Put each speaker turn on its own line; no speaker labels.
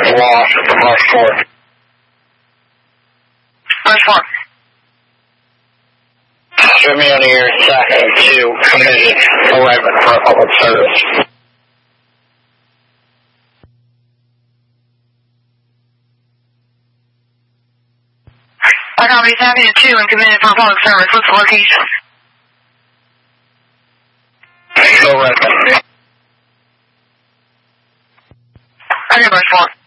lost at the first floor.
First floor.
Show me on your second to committed 11 for a public service.
I copy 72 and committed for public service. What's the location?
Go Redmond.
Okay, first floor.